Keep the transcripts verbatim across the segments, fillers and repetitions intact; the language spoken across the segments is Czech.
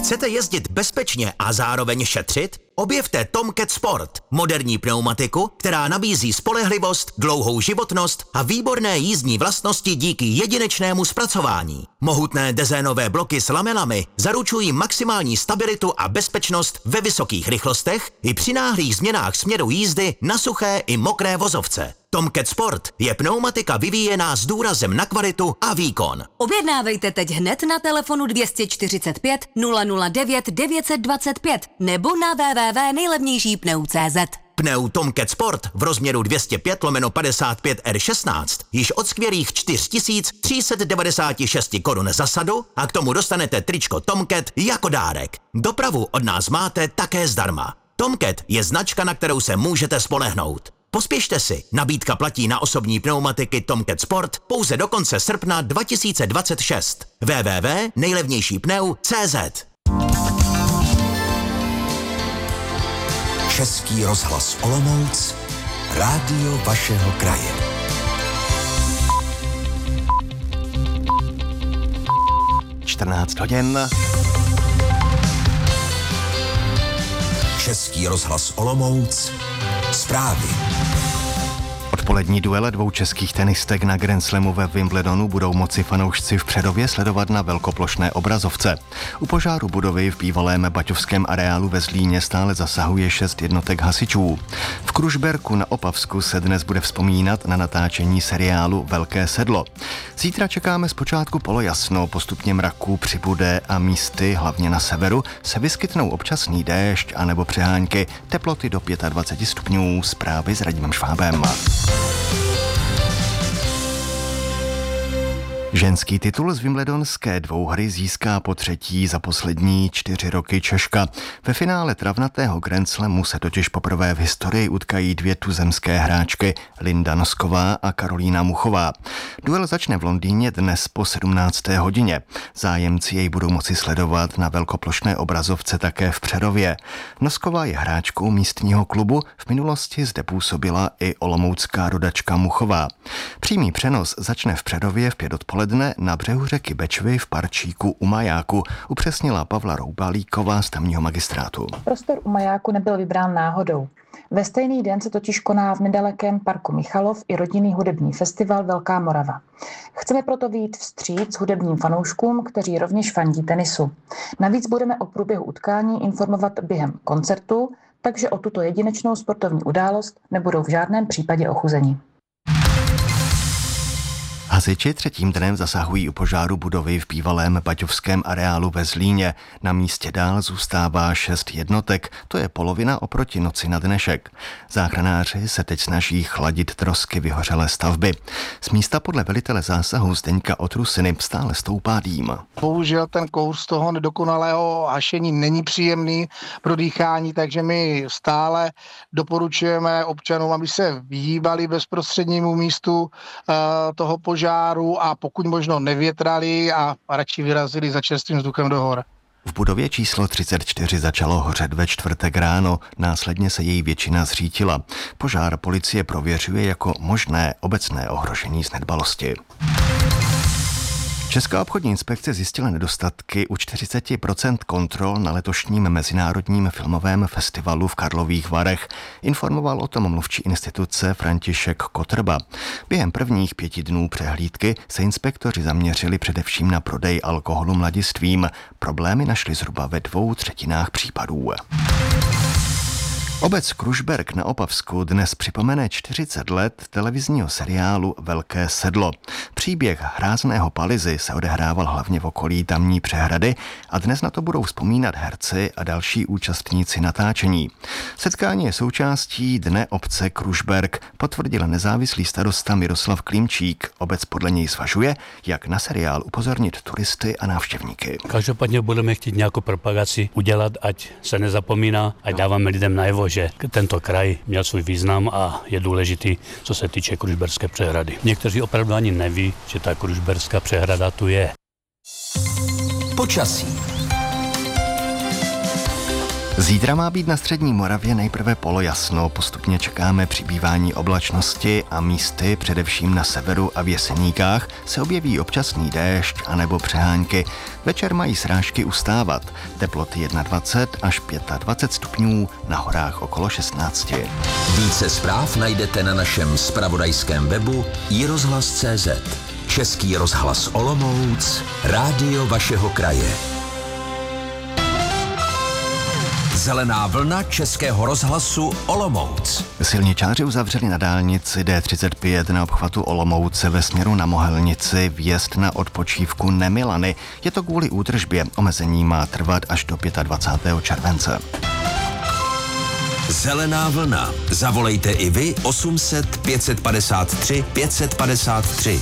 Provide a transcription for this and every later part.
Chcete jezdit bezpečně a zároveň šetřit? Objevte Tomcat Sport, moderní pneumatiku, která nabízí spolehlivost, dlouhou životnost a výborné jízdní vlastnosti díky jedinečnému zpracování. Mohutné dezénové bloky s lamelami zaručují maximální stabilitu a bezpečnost ve vysokých rychlostech i při náhlých změnách směru jízdy na suché i mokré vozovce. Tomcat Sport je pneumatika vyvíjená s důrazem na kvalitu a výkon. Objednávejte teď hned na telefonu dvě stě čtyřicet pět nula nula devět devět set dvacet pět nebo na w w w tečka nejlevnější pneu tečka cé zet. Pneu Tomcat Sport v rozměru dvě stě pět lomeno padesát pět R šestnáct již od skvělých čtyři tisíce tři sta devadesát šest korun za sadu a k tomu dostanete tričko Tomcat jako dárek. Dopravu od nás máte také zdarma. Tomcat je značka, na kterou se můžete spolehnout. Pospěšte si, nabídka platí na osobní pneumatiky Tomcat Sport pouze do konce srpna dva tisíce dvacet šest. w w w tečka nejlevnější pneu tečka cé zet. Český rozhlas Olomouc, rádio vašeho kraje. čtrnáct hodin. Český rozhlas Olomouc, zprávy. Odpolední duele dvou českých tenistek na Grand Slamu ve Wimbledonu budou moci fanoušci v Přerově sledovat na velkoplošné obrazovce. U požáru budovy v bývalém baťovském areálu ve Zlíně stále zasahuje šest jednotek hasičů. V Kružberku na Opavsku se dnes bude vzpomínat na natáčení seriálu Velké sedlo. Zítra čekáme zpočátku polojasno, postupně mraků přibude a místy, hlavně na severu, se vyskytnou občasný déšť anebo přehánky, teploty do dvacet pět stupňů, zprávy s Radimem Švábem. Ženský titul z wimbledonské dvouhry získá po třetí za poslední čtyři roky Češka. Ve finále travnatého Grand Slamu se totiž poprvé v historii utkají dvě tuzemské hráčky, Linda Nosková a Karolína Muchová. Duel začne v Londýně dnes po sedmnácté hodině. Zájemci jej budou moci sledovat na velkoplošné obrazovce také v Přerově. Nosková je hráčkou místního klubu, v minulosti zde působila i olomoucká rodačka Muchová. Přímý přenos začne v Přerově v pět odpoledne na břehu řeky Bečvy v parčíku u Majáku, upřesnila Pavla Roubalíková z tamního magistrátu. Prostor u Majáku nebyl vybrán náhodou. Ve stejný den se totiž koná v nedalekém parku Michalov i rodinný hudební festival Velká Morava. Chceme proto vyjít vstříc hudebním fanouškům, kteří rovněž fandí tenisu. Navíc budeme o průběhu utkání informovat během koncertu, takže o tuto jedinečnou sportovní událost nebudou v žádném případě ochuzeni. Hasiči třetím dnem zasahují u požáru budovy v bývalém baťovském areálu ve Zlíně. Na místě dál zůstává šest jednotek, to je polovina oproti noci na dnešek. Záchranáři se teď snaží chladit trosky vyhořelé stavby. Z místa podle velitele zásahu Zdeňka Otrusiny stále stoupá dým. Bohužel ten kouř toho nedokonalého hašení není příjemný pro dýchání, takže my stále doporučujeme občanům, aby se vyhýbali bezprostřednímu místu uh, toho požáru a pokud možno nevětrali a radši vyrazili za čerstvým vzduchem do hor. V budově číslo třicet čtyři začalo hořet ve čtvrtek ráno, následně se její většina zřítila. Požár policie prověřuje jako možné obecné ohrožení z nedbalosti. Česká obchodní inspekce zjistila nedostatky u čtyřicet procent kontrol na letošním mezinárodním filmovém festivalu v Karlových Varech. Informoval o tom mluvčí instituce František Kotrba. Během prvních pěti dnů přehlídky se inspektoři zaměřili především na prodej alkoholu mladistvím. Problémy našli zhruba ve dvou třetinách případů. Obec Kružberk na Opavsku dnes připomene čtyřicet let televizního seriálu Velké sedlo. Příběh hrázného Palizy se odehrával hlavně v okolí tamní přehrady a dnes na to budou vzpomínat herci a další účastníci natáčení. Setkání je součástí Dne obce Kružberk, potvrdil nezávislý starosta Miroslav Klimčík. Obec podle něj zvažuje, jak na seriál upozornit turisty a návštěvníky. Každopádně budeme chtít nějakou propagaci udělat, ať se nezapomíná, ať dáváme lidem najevo, že tento kraj měl svůj význam a je důležitý, co se týče Kružberské přehrady. Někteří opravdu ani neví, že ta Kružberská přehrada tu je. Počasí. Zítra má být na střední Moravě nejprve polojasno, postupně čekáme přibývání oblačnosti a místy, především na severu a v Jeseníkách, se objeví občasný déšť anebo přehánky. Večer mají srážky ustávat, teploty dvacet jedna až dvacet pět stupňů, na horách okolo šestnáct. Více zpráv najdete na našem zpravodajském webu i rozhlas tečka cé zet. Český rozhlas Olomouc, rádio vašeho kraje. Zelená vlna Českého rozhlasu Olomouc. Silničáři uzavřeli na dálnici D třicet pět na obchvatu Olomouce ve směru na Mohelnici vjezd na odpočívku Nemilany. Je to kvůli údržbě. Omezení má trvat až do dvacátého pátého července. Zelená vlna. Zavolejte i vy osm set pět padesát tři pět padesát tři.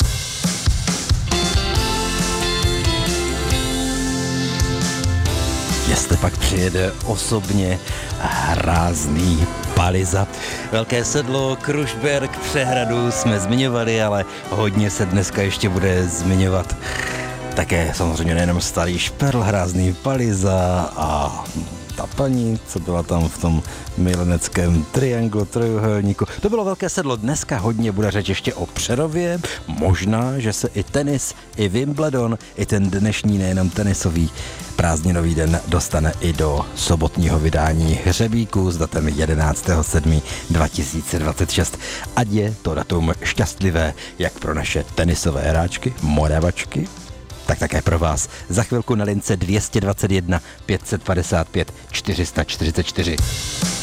Jestli pak přijede osobně hrázný Paliza. Velké sedlo, Krušberk, Přehradu jsme zmiňovali, ale hodně se dneska ještě bude zmiňovat. Také samozřejmě nejenom Starý Šperl, hrázný Paliza a ta paní, co byla tam v tom mileneckém trianglu, trojuhelníku. To bylo velké sedlo. Dneska hodně bude řeč ještě o Přerově. Možná, že se i tenis, i Wimbledon, i ten dnešní nejenom tenisový prázdninový den dostane i do sobotního vydání hřebíku s datem jedenáctého sedmého dva tisíce dvacet šest. Ať je to datum šťastlivé jak pro naše tenisové hráčky, Moravačky, tak také pro vás. Za chvilku na lince dvě stě dvacet jedna pět set padesát pět čtyři sta čtyřicet čtyři.